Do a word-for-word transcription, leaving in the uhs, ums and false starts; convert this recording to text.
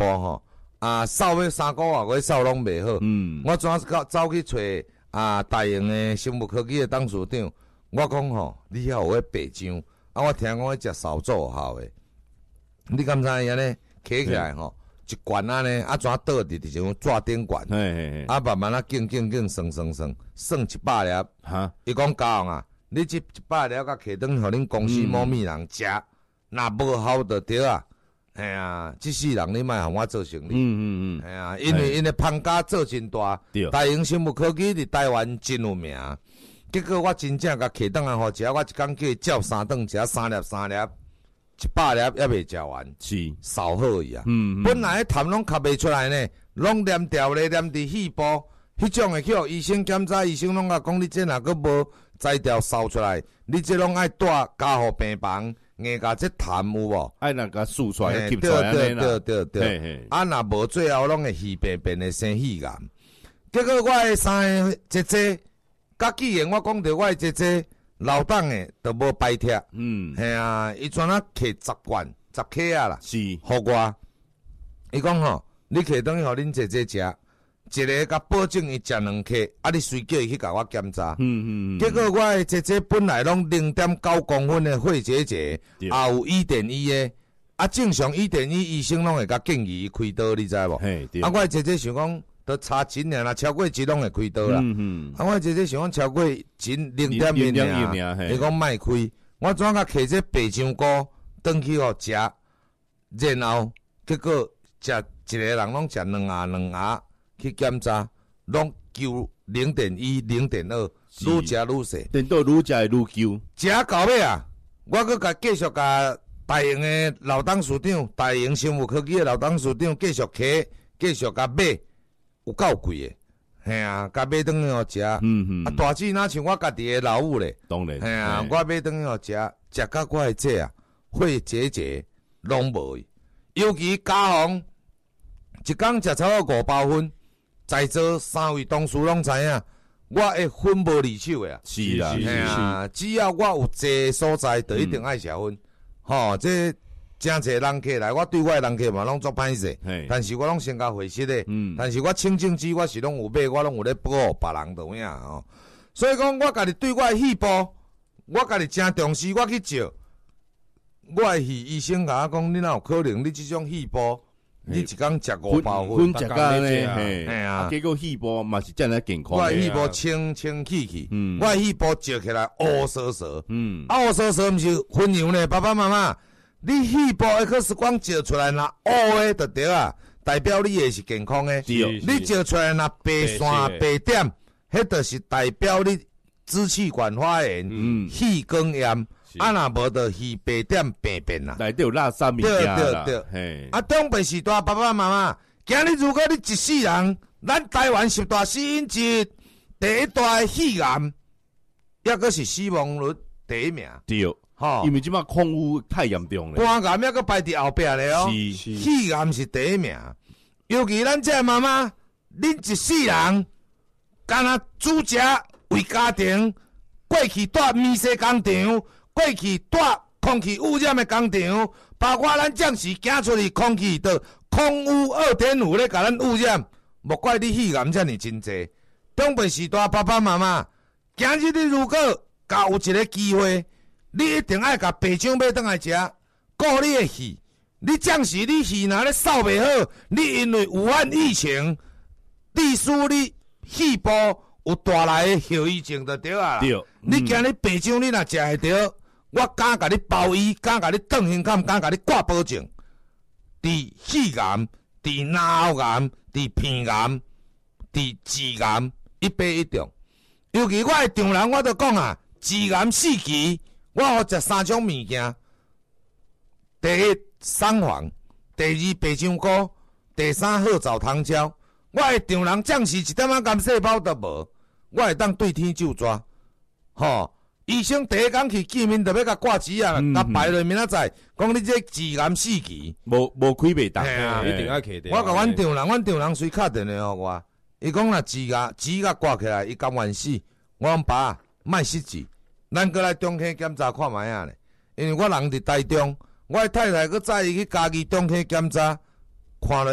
吼，啊，扫要三个月，月扫拢袂好。 嗯， 我怎走走去找啊大营的生物科技的董事长，我讲吼，你遐有迄白浆，啊，我听讲迄食扫帚好诶，你敢知影呢？摕起来吼，一罐安尼，啊，怎倒伫伫种纸顶罐， 嘿嘿嘿， 啊，慢慢啊，拣拣拣，算算算，算一百粒。 哈， 伊讲教啊，你即一百粒甲摕转，互恁公司某物人食，若无效就对啊。哎呀，即世人你莫互我做生意。 嗯嗯嗯， 哎呀，因为因的芳家做真大，大营生物科技伫台湾真有名。结果我真正甲摕倒来互食，我一工叫伊照三顿食三粒三粒，一百粒也未食完， 是扫好伊啊。 嗯嗯， 本来痰拢吸袂出来呢，拢黏掉咧，黏伫肺部，迄种诶去互医生检查，医生拢甲讲你这若个无摘掉扫出来，你这拢爱带加互病房。硬甲这痰有无？ 爱那个输出来，吸出对来对对对对。啊，若无最后拢会肺病变会生肺癌。结果我诶三个姐姐，甲既然我讲着我诶姐姐老董诶，都无摆贴。嗯，系啊，伊全啊摕十罐十克啊啦， 是， 互我。伊讲吼，你摕等于互恁姐姐食。一个甲保证伊食两克，啊！你随叫伊去甲我检查。嗯嗯嗯。结果我诶姐姐本来拢零点九公分诶肺结节，也有一点一诶，啊正常一点一医生拢会甲建议伊开刀，你知无？嘿，对。啊，我诶姐姐想讲，都差钱尔啦，超过钱拢会开刀啦。嗯嗯。啊，我诶姐姐想讲超过钱零点一尔，伊讲莫开，我怎甲摕这白香菇转去互食，然后结果食一个人拢食两盒两盒。去检查，拢求零点一、零点二，愈食愈细， 等到愈食愈求。 食到尾啊，我搁甲继续甲大营的老董事长、大营生物科技的老董事长继续摕，继续甲买，有够贵的，嘿啊，甲买转去互食。嗯嗯。啊，大姊哪像我家己的老母咧？ 当然。 嘿啊，我买转去互食，食到我的这啊，肺结节拢无去，尤其加红，一工食超过五包粉。在座三位同事拢知影，我会粉无离手诶啊！ 是啦，是啊，只要我有坐所在，就一定爱食粉。吼，这真侪人客来，我对我诶人客嘛拢足歹势，但是我拢先甲回息诶。嗯，但是我清净机我是拢有买，我拢有咧保护别人同样吼。所以讲，我家己对我诶肺部，我家己真重视，我去照。我诶肺医生甲我讲，你若有可能，你即种肺部。你一工食五包粉， 食到咧，嘿啊！结果肺部嘛是真诶健康。 我肺部清清气气，嗯，我肺部照起来乌索索，嗯，乌索索毋是分样咧，爸爸妈妈，你肺部 X 光照出来若乌诶就对啊，代表你诶是健康诶。你照出来若白线白点，迄就是代表你支气管发炎，嗯，气管炎。啊，若无就肺白点病变啦， 内底有垃圾物件啦。对对对， 嘿。啊，长辈时代，爸爸妈妈，今日如果你一世人，咱台湾十大死因之一，第一大的肺癌，抑阁是死亡率第一名。 对，吼，因为即马空污太严重了。 肝癌抑阁排伫后壁咧哦，是是。肺癌是第一名，尤其咱这妈妈，恁一世人，干那煮食为家庭，过去住面西工厂。过去带空气污染的工厂，包括咱将士行出去空气的空污二点五咧，甲咱污染，莫怪你肺癌遮尔真济。长辈时代爸爸妈妈，今日你如果甲有一个机会，你一定爱甲白酱买倒来食，顾你的肺。你将士你肺若咧扫袂好，你因为武汉疫情，致使你肺部有带来的后遗症就对啊。对，你今日白酱你若食会着。我敢甲你包医，敢甲你断胸坎，敢甲你挂保证。伫肺癌、伫脑癌、伫鼻癌、伫痔癌一百一中。尤其我的丈人，我都讲啊，痔癌四期，我互食三种物件：第一桑黄，第二白香菇，第三褐藻糖胶。我的丈人暂时一点仔癌细胞都无，我会当对天就抓，吼。医生第一工去见面，就要甲挂纸啊，甲排落明仔载，讲你这痔癌四期， 无无开袂当， 一定要开的。 我甲阮丈人，阮丈人随敲电话互我，伊讲若痔癌痔甲挂起来，伊甘愿死。我讲爸，莫失志，咱过来中科检查看卖啊咧，因为我人伫台中，我太太佫载伊去家己中科检查，看了。